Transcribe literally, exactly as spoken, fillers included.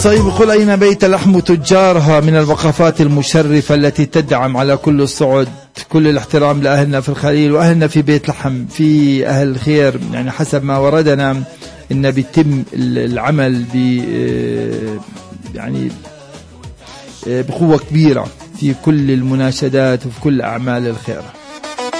طيب قل أين بيت لحم تجارها من الوقفات المشرفة التي تدعم على كل الصعد كل الاحترام لأهلنا في الخليل وأهلنا في بيت لحم في أهل الخير. يعني حسب ما وردنا إن بيتم العمل ب يعني بقوة كبيرة في كل المناشدات وفي كل أعمال الخير.